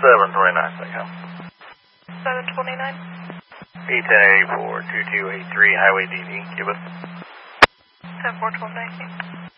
729, Psycho. 729. E1084 2283 Highway DD, Cuba. 10-4, 1219.